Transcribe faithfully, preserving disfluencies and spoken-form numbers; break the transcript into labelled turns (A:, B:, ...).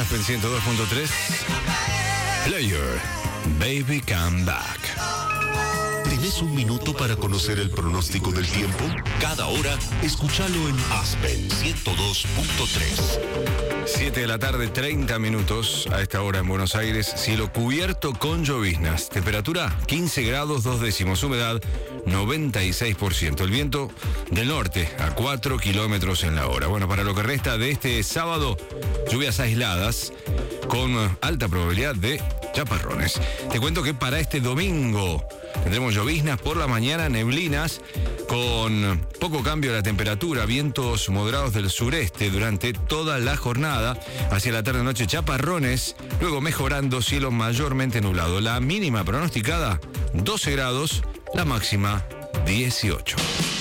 A: Aspen ciento dos punto tres. Player, Baby Come Back.
B: ¿Tenés un minuto para conocer el pronóstico del tiempo? Cada hora, escúchalo en Aspen ciento dos punto tres.
A: siete de la tarde, treinta minutos. A esta hora en Buenos Aires, cielo cubierto con lloviznas. Temperatura quince grados, dos décimos. Humedad noventa y seis por ciento. El viento del norte a cuatro kilómetros en la hora. Bueno, para lo que resta de este sábado, lluvias aisladas con alta probabilidad de chaparrones. Te cuento que para este domingo tendremos lloviznas por la mañana, neblinas, con poco cambio de la temperatura, vientos moderados del sureste durante toda la jornada. Hacia la tarde-noche, chaparrones, luego mejorando, cielo mayormente nublado. La mínima pronosticada, doce grados, la máxima, dieciocho.